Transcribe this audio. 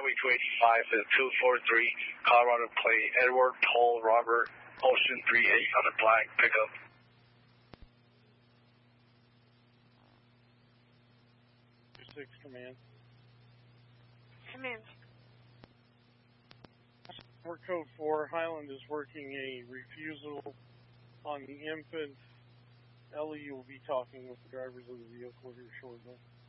Highway 285 and 243, Colorado plate, Edward Paul Robert, Ocean 38 on the black pickup. 6 command. Command. For code 4, Highland is working a refusal on the infant. Ellie will be talking with the drivers of the vehicle here shortly.